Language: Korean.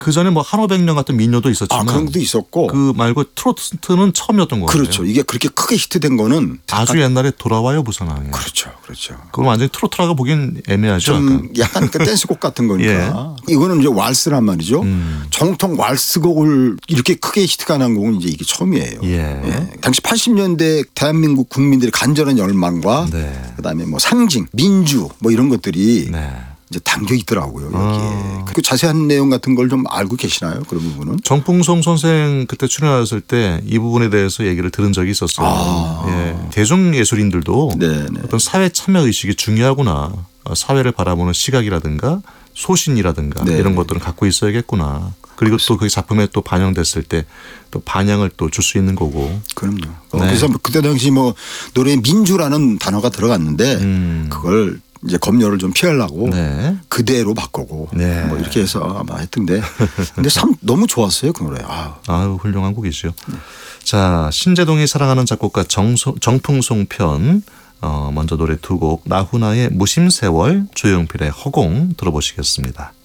그 전에 뭐 한오백년 같은 민요도 있었지만 그런 것도 있었고 그 말고 트로트는 처음이었던 것 같아요. 그렇죠. 이게 그렇게 크게 히트된 거는 아주 옛날에 돌아와요 부산항에. 그렇죠. 그건 완전히 트로트라고 보긴 애매하죠. 좀 약간 그 댄스곡 같은 거니까. 이거는 이제 왈스란 말이죠. 정통 왈스곡을 이렇게 크게 히트가 난 곡은 이제 이게 처음이에요. 당시 80년대 대한민국 국민들의 간절한 열망과 그다음에 뭐 상징, 민주 뭐 이런 것들이 이제 담겨 있더라고요. 여기에. 그 자세한 내용 같은 걸 좀 알고 계시나요? 그런 부분은? 정풍송 선생 그때 출연하셨을 때 이 부분에 대해서 얘기를 들은 적이 있었어요. 대중예술인들도 어떤 사회 참여 의식이 중요하구나. 사회를 바라보는 시각이라든가 소신이라든가 이런 것들은 갖고 있어야겠구나. 그리고 또 그 작품에 또 반영됐을 때 또 반향을 또 줄 수 있는 거고. 그럼요. 그래서 그때 당시 뭐 노래에 민주라는 단어가 들어갔는데 그걸 이제 검열을 좀 피하려고 그대로 바꾸고 뭐 이렇게 해서 아마 했던데 근데 참 너무 좋았어요 그 노래. 아유 훌륭한 곡이죠. 자 신재동이 사랑하는 작곡가 정풍송 편 먼저 노래 두 곡 나훈아의 무심세월 조용필의 허공 들어보시겠습니다.